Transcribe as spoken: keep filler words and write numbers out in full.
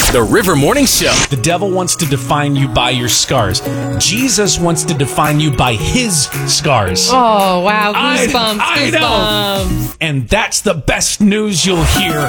The River Morning Show. The devil wants to define you by your scars. Jesus wants to define you by his scars. Oh, wow. I- Goosebumps. I know. Goosebumps. And that's the best news you'll hear